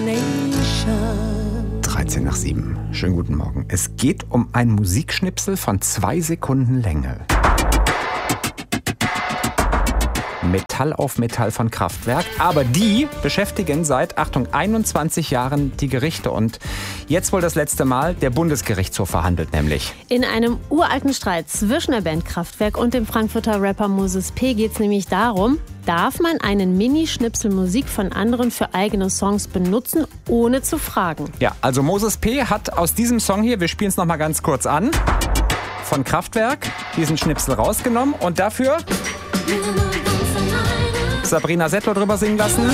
13 nach 7. Schönen guten Morgen. Es geht um ein Musikschnipsel von 2 Sekunden Länge. Metall auf Metall von Kraftwerk. Aber die beschäftigen seit, Achtung, 21 Jahren die Gerichte. Und jetzt wohl das letzte Mal, der Bundesgerichtshof verhandelt nämlich. In einem uralten Streit zwischen der Band Kraftwerk und dem Frankfurter Rapper Moses P. geht es nämlich darum, darf man einen Minischnipsel Musik von anderen für eigene Songs benutzen, ohne zu fragen? Ja, also Moses P. hat aus diesem Song hier, wir spielen es nochmal ganz kurz an, von Kraftwerk diesen Schnipsel rausgenommen und dafür Sabrina Settler drüber singen lassen.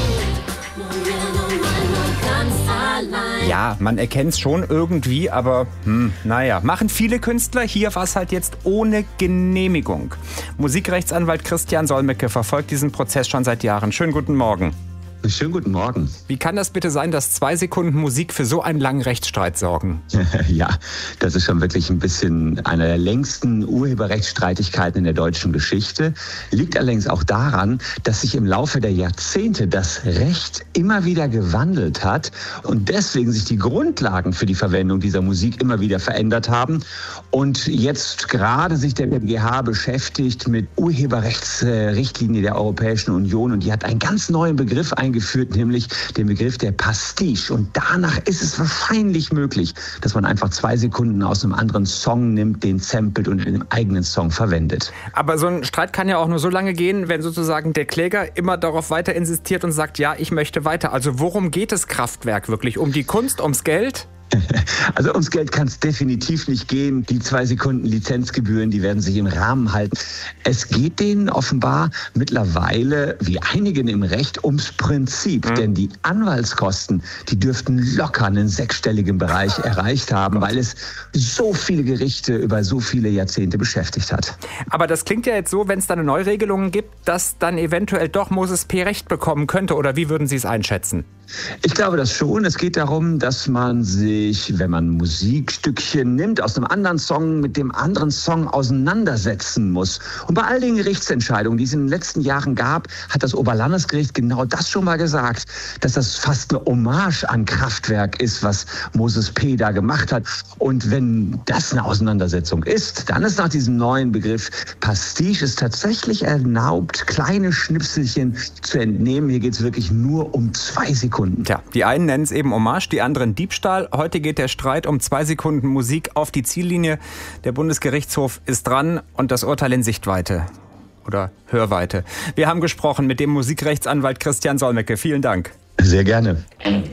Ja, man erkennt es schon irgendwie, aber naja, machen viele Künstler. Hier war es halt jetzt ohne Genehmigung. Musikrechtsanwalt Christian Solmecke verfolgt diesen Prozess schon seit Jahren. Schönen guten Morgen. Schönen guten Morgen. Wie kann das bitte sein, dass 2 Sekunden Musik für so einen langen Rechtsstreit sorgen? Ja, das ist schon wirklich ein bisschen einer der längsten Urheberrechtsstreitigkeiten in der deutschen Geschichte. Liegt allerdings auch daran, dass sich im Laufe der Jahrzehnte das Recht immer wieder gewandelt hat und deswegen sich die Grundlagen für die Verwendung dieser Musik immer wieder verändert haben. Und jetzt gerade sich der BGH beschäftigt mit Urheberrechtsrichtlinie der Europäischen Union und die hat einen ganz neuen Begriff eingeführt, nämlich den Begriff der Pastiche. Und danach ist es wahrscheinlich möglich, dass man einfach 2 Sekunden aus einem anderen Song nimmt, den samplet und in einem eigenen Song verwendet. Aber so ein Streit kann ja auch nur so lange gehen, wenn sozusagen der Kläger immer darauf weiter insistiert und sagt, ja, ich möchte weiter. Also worum geht es Kraftwerk wirklich? Um die Kunst, ums Geld? Also ums Geld kann es definitiv nicht gehen. Die 2 Sekunden Lizenzgebühren, die werden sich im Rahmen halten. Es geht denen offenbar mittlerweile, wie einigen im Recht, ums Prinzip. Denn die Anwaltskosten, die dürften locker einen 6-stelligen Bereich erreicht haben, weil es so viele Gerichte über so viele Jahrzehnte beschäftigt hat. Aber das klingt ja jetzt so, wenn es da eine Neuregelung gibt, dass dann eventuell doch Moses P. Recht bekommen könnte. Oder wie würden Sie es einschätzen? Ich glaube das schon. Es geht darum, dass man sich, wenn man Musikstückchen nimmt, aus einem anderen Song mit dem anderen Song auseinandersetzen muss. Und bei all den Gerichtsentscheidungen, die es in den letzten Jahren gab, hat das Oberlandesgericht genau das schon mal gesagt, dass das fast eine Hommage an Kraftwerk ist, was Moses P. da gemacht hat. Und wenn das eine Auseinandersetzung ist, dann ist nach diesem neuen Begriff Pastiche es tatsächlich erlaubt, kleine Schnipselchen zu entnehmen. Hier geht es wirklich nur um 2 Sekunden. Tja, die einen nennen es eben Hommage, die anderen Diebstahl. Heute geht der Streit um 2 Sekunden Musik auf die Ziellinie. Der Bundesgerichtshof ist dran und das Urteil in Sichtweite oder Hörweite. Wir haben gesprochen mit dem Musikrechtsanwalt Christian Solmecke. Vielen Dank. Sehr gerne.